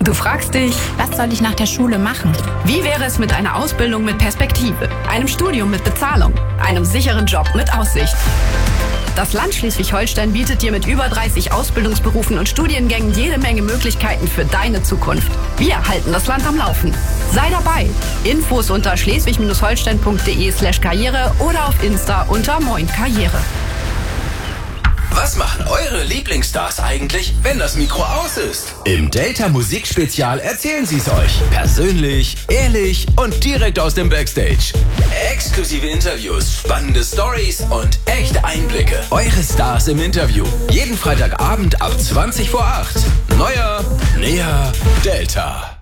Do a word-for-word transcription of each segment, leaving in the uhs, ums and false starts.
Du fragst dich, was soll ich nach der Schule machen? Wie wäre es mit einer Ausbildung mit Perspektive, einem Studium mit Bezahlung, einem sicheren Job mit Aussicht? Das Land Schleswig-Holstein bietet dir mit über dreißig Ausbildungsberufen und Studiengängen jede Menge Möglichkeiten für deine Zukunft. Wir halten das Land am Laufen. Sei dabei. Infos unter schleswig-holstein.de slash karriere oder auf Insta unter Moin Karriere. Was machen eure Lieblingsstars eigentlich, wenn das Mikro aus ist? Im Delta Musikspezial erzählen sie es euch. Persönlich, ehrlich und direkt aus dem Backstage. Exklusive Interviews, spannende Stories und echte Einblicke. Eure Stars im Interview. Jeden Freitagabend ab zwanzig vor acht. Neuer, näher, Delta.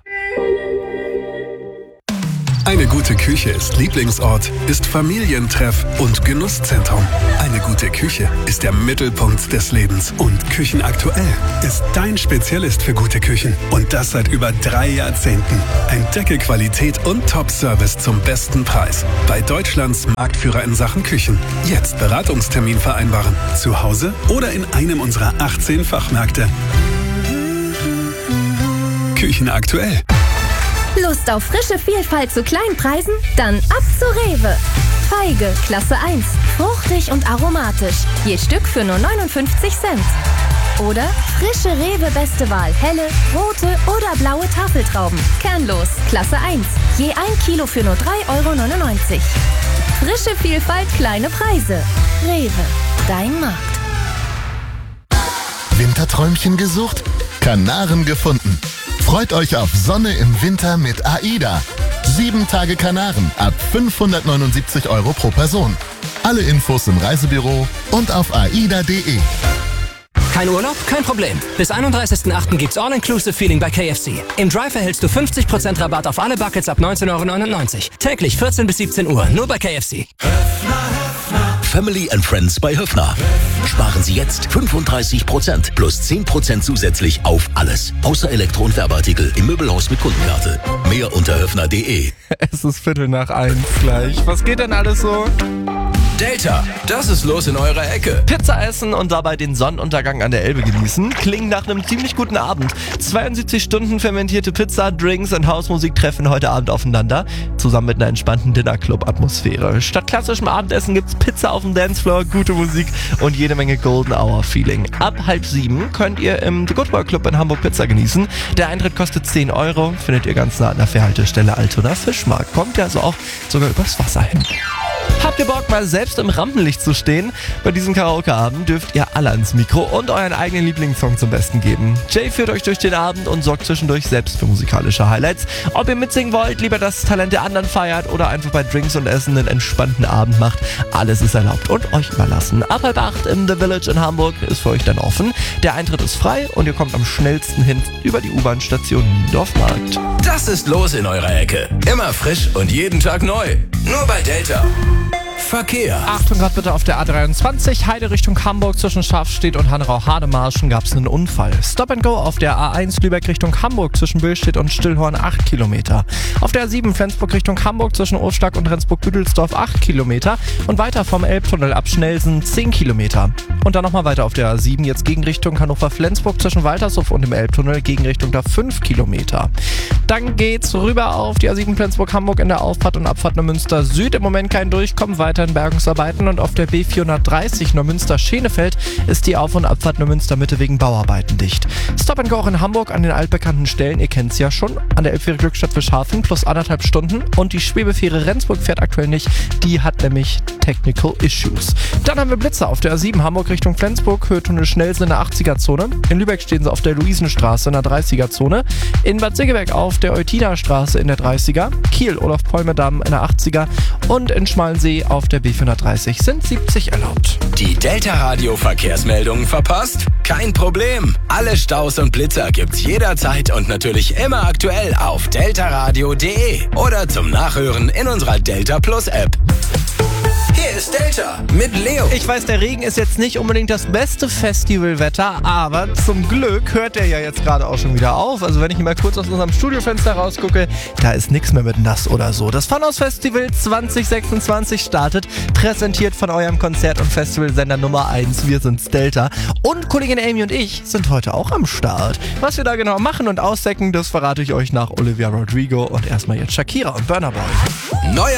Eine gute Küche ist Lieblingsort, ist Familientreff und Genusszentrum. Eine gute Küche ist der Mittelpunkt des Lebens. Und Küchenaktuell ist dein Spezialist für gute Küchen. Und das seit über drei Jahrzehnten. Entdecke Qualität und Top-Service zum besten Preis. Bei Deutschlands Marktführer in Sachen Küchen. Jetzt Beratungstermin vereinbaren. Zu Hause oder in einem unserer achtzehn Fachmärkte. Küchenaktuell. Lust auf frische Vielfalt zu kleinen Preisen? Dann ab zu Rewe. Feige, Klasse eins. Fruchtig und aromatisch. Je Stück für nur neunundfünfzig Cent. Oder frische Rewe Beste Wahl. Helle, rote oder blaue Tafeltrauben. Kernlos, Klasse eins. Je ein Kilo für nur drei Euro neunundneunzig. Frische Vielfalt, kleine Preise. Rewe, dein Markt. Winterträumchen gesucht? Kanaren gefunden. Freut euch auf Sonne im Winter mit AIDA. Sieben Tage Kanaren ab fünfhundertneunundsiebzig Euro pro Person. Alle Infos im Reisebüro und auf aida punkt de. Kein Urlaub? Kein Problem. Bis einunddreißigsten achten gibt's All-Inclusive-Feeling bei K F C. Im Drive erhältst du fünfzig Prozent Rabatt auf alle Buckets ab neunzehn Euro neunundneunzig. Täglich vierzehn bis siebzehn Uhr, nur bei K F C. Family and Friends bei Höffner. Sparen Sie jetzt fünfunddreißig Prozent plus zehn Prozent zusätzlich auf alles. Außer Elektro- und Werbeartikel im Möbelhaus mit Kundenkarte. Mehr unter höffner punkt de. Es ist Viertel nach eins gleich. Was geht denn alles so? Delta, das ist los in eurer Ecke. Pizza essen und dabei den Sonnenuntergang an der Elbe genießen. Klingt nach einem ziemlich guten Abend. zweiundsiebzig Stunden fermentierte Pizza, Drinks und Hausmusik treffen heute Abend aufeinander. Zusammen mit einer entspannten Dinnerclub-Atmosphäre. Statt klassischem Abendessen gibt's Pizza auf dem Dancefloor, gute Musik und jede Menge Golden Hour Feeling. Ab halb sieben könnt ihr im The Good Boy Club in Hamburg Pizza genießen. Der Eintritt kostet zehn Euro. Findet ihr ganz nah an der Fährhaltestelle Altona Fischmarkt. Kommt ihr also auch sogar übers Wasser hin. Habt ihr Bock, mal selbst im Rampenlicht zu stehen? Bei diesem Karaoke-Abend dürft ihr alle ans Mikro und euren eigenen Lieblingssong zum Besten geben. Jay führt euch durch den Abend und sorgt zwischendurch selbst für musikalische Highlights. Ob ihr mitsingen wollt, lieber das Talent der anderen feiert oder einfach bei Drinks und Essen einen entspannten Abend macht, alles ist erlaubt und euch überlassen. Ab halb acht im The Village in Hamburg ist für euch dann offen. Der Eintritt ist frei und ihr kommt am schnellsten hin über die U-Bahn-Station Niendorf-Markt. Das ist los in eurer Ecke. Immer frisch und jeden Tag neu. Nur bei Delta. Verkehr. Achtung gerade bitte auf der A dreiundzwanzig, Heide Richtung Hamburg zwischen Schafstedt und Hanau-Hademarschen gab es einen Unfall. Stop and Go auf der A eins Lübeck Richtung Hamburg zwischen Billstedt und Stillhorn acht Kilometer. Auf der A sieben Flensburg Richtung Hamburg zwischen Ohlstack und Rendsburg-Büdelsdorf acht Kilometer und weiter vom Elbtunnel ab Schnelsen zehn Kilometer. Und dann nochmal weiter auf der A sieben jetzt gegen Richtung Hannover-Flensburg zwischen Waltershof und dem Elbtunnel gegen Richtung da fünf Kilometer. Dann geht's rüber auf die A sieben Flensburg-Hamburg in der Auffahrt und Abfahrt Neumünster Süd. Im Moment kein Durchkommen, weiter in Bergungsarbeiten und auf der B vierhundertdreißig Neumünster-Schenefeld ist die Auf- und Abfahrt Neumünster Mitte wegen Bauarbeiten dicht. Stop and Go auch in Hamburg an den altbekannten Stellen, ihr kennt's ja schon, an der Elbfähre Glückstadt Fischhafen plus anderthalb Stunden und die Schwebefähre Rendsburg fährt aktuell nicht, die hat nämlich Technical Issues. Dann haben wir Blitzer auf der A sieben Hamburg Richtung Flensburg, Höhetunnel Schnellsen in der achtziger-Zone. In Lübeck stehen sie auf der Luisenstraße in der dreißiger-Zone. In Bad Segeberg auf der Eutina-Straße in der dreißiger. Kiel, Olaf-Polme-Damm in der achtziger. Und in Schmalensee auf der B vierhundertdreißig sind siebzig erlaubt. Die Delta-Radio-Verkehrsmeldungen verpasst? Kein Problem. Alle Staus und Blitzer gibt's jederzeit und natürlich immer aktuell auf deltaradio punkt de oder zum Nachhören in unserer Delta Plus App. Hier ist Delta mit Leo. Ich weiß, der Regen ist jetzt nicht unbedingt das beste Festivalwetter, aber zum Glück hört der ja jetzt gerade auch schon wieder auf. Also wenn ich mal kurz aus unserem Studiofenster rausgucke, da ist nichts mehr mit nass oder so. Das Funhouse Festival zwanzig sechsundzwanzig startet, präsentiert von eurem Konzert- und Festivalsender Nummer eins. Wir sind's Delta. Und Kollegin Amy und ich sind heute auch am Start. Was wir da genau machen und ausdecken, das verrate ich euch nach Olivia Rodrigo und erstmal jetzt Shakira und Burna Boy. Neuer